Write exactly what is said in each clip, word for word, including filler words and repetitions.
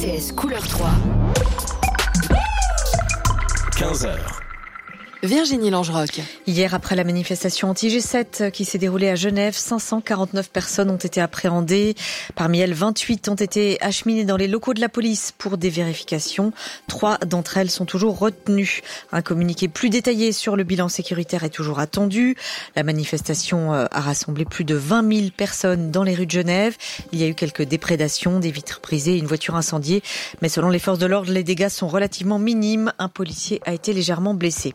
T S couleur trois. quinze heures. Virginie Langeroc. Hier, après la manifestation anti-G sept qui s'est déroulée à Genève, cinq cent quarante-neuf personnes ont été appréhendées. Parmi elles, vingt-huit ont été acheminées dans les locaux de la police pour des vérifications. Trois d'entre elles sont toujours retenues. Un communiqué plus détaillé sur le bilan sécuritaire est toujours attendu. La manifestation a rassemblé plus de vingt mille personnes dans les rues de Genève. Il y a eu quelques déprédations, des vitres brisées et une voiture incendiée. Mais selon les forces de l'ordre, les dégâts sont relativement minimes. Un policier a été légèrement blessé.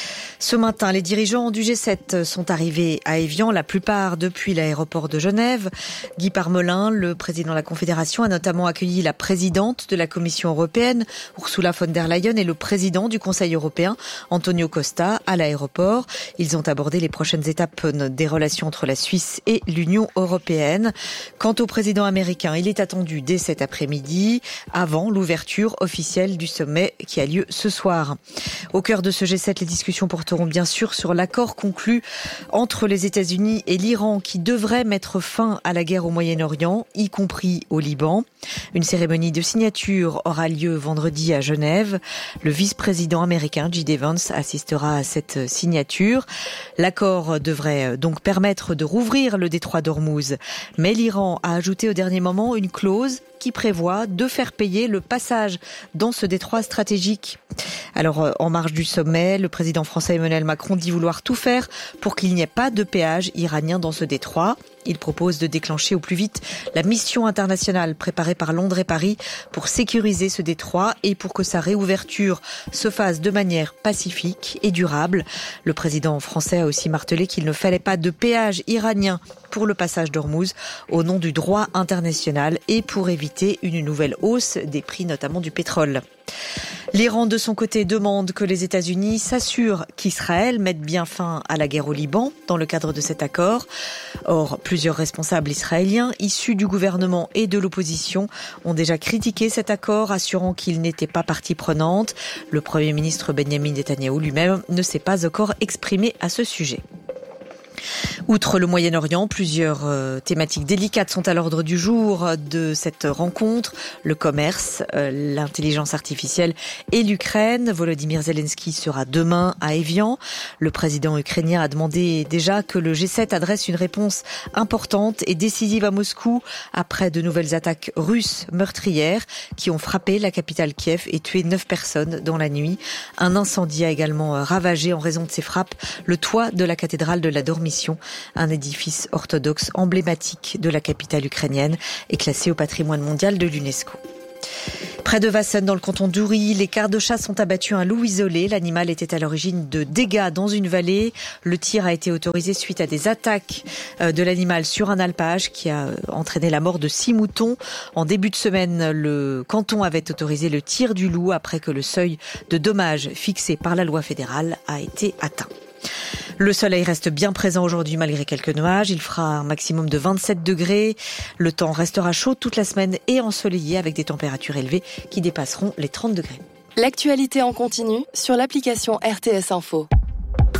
Ce matin, les dirigeants du G sept sont arrivés à Évian, la plupart depuis l'aéroport de Genève. Guy Parmelin, le président de la Confédération, a notamment accueilli la présidente de la Commission européenne, Ursula von der Leyen, et le président du Conseil européen, Antonio Costa, à l'aéroport. Ils ont abordé les prochaines étapes des relations entre la Suisse et l'Union européenne. Quant au président américain, il est attendu dès cet après-midi, avant l'ouverture officielle du sommet qui a lieu ce soir. Au cœur de ce G sept, les discussions porteront bien sûr sur l'accord conclu entre les États-Unis et l'Iran qui devrait mettre fin à la guerre au Moyen-Orient, y compris au Liban. Une cérémonie de signature aura lieu vendredi à Genève. Le vice-président américain J D Vance assistera à cette signature. L'accord devrait donc permettre de rouvrir le détroit d'Ormuz. Mais l'Iran a ajouté au dernier moment une clause qui prévoit de faire payer le passage dans ce détroit stratégique. Alors, en marge du sommet, le président français Emmanuel Macron dit vouloir tout faire pour qu'il n'y ait pas de péage iranien dans ce détroit. Il propose de déclencher au plus vite la mission internationale préparée par Londres et Paris pour sécuriser ce détroit et pour que sa réouverture se fasse de manière pacifique et durable. Le président français a aussi martelé qu'il ne fallait pas de péage iranien pour le passage d'Ormuz au nom du droit international et pour éviter une nouvelle hausse des prix, notamment du pétrole. L'Iran, de son côté, demande que les États-Unis s'assurent qu'Israël mette bien fin à la guerre au Liban dans le cadre de cet accord. Or, plusieurs responsables israéliens issus du gouvernement et de l'opposition ont déjà critiqué cet accord, assurant qu'il n'était pas partie prenante. Le Premier ministre Benjamin Netanyahou lui-même ne s'est pas encore exprimé à ce sujet. Outre le Moyen-Orient, plusieurs euh, thématiques délicates sont à l'ordre du jour de cette rencontre. Le commerce, euh, l'intelligence artificielle et l'Ukraine. Volodymyr Zelensky sera demain à Évian. Le président ukrainien a demandé déjà que le G sept adresse une réponse importante et décisive à Moscou après de nouvelles attaques russes meurtrières qui ont frappé la capitale Kiev et tué neuf personnes dans la nuit. Un incendie a également ravagé en raison de ces frappes le toit de la cathédrale de la Dormition, un édifice orthodoxe emblématique de la capitale ukrainienne et classé au patrimoine mondial de l'UNESCO. Près de Vassonne, dans le canton d'Oury, les quarts de chasse ont abattu un loup isolé. L'animal était à l'origine de dégâts dans une vallée. Le tir a été autorisé suite à des attaques de l'animal sur un alpage qui a entraîné la mort de six moutons. En début de semaine, le canton avait autorisé le tir du loup après que le seuil de dommages fixé par la loi fédérale a été atteint. Le soleil reste bien présent aujourd'hui malgré quelques nuages. Il fera un maximum de vingt-sept degrés. Le temps restera chaud toute la semaine et ensoleillé avec des températures élevées qui dépasseront les trente degrés. L'actualité en continu sur l'application R T S Info.